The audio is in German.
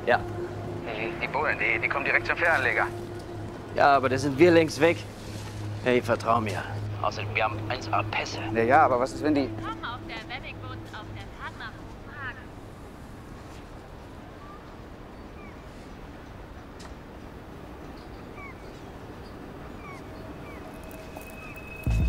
Ja. Die Bullen, die kommen direkt zum Fähranleger. Ja, aber da sind wir längst weg. Hey, vertrau mir. Außerdem, wir haben 1A Pässe. Ja, aber was ist, wenn die...